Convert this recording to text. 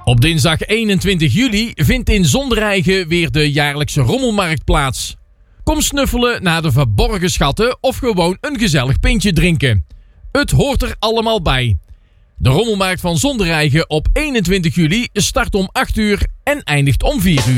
Op dinsdag 21 juli vindt in Zondereigen weer de jaarlijkse rommelmarkt plaats. Kom snuffelen naar de verborgen schatten of gewoon een gezellig pintje drinken. Het hoort er allemaal bij. De rommelmarkt van Zondereigen op 21 juli start om 8 uur en eindigt om 4 uur.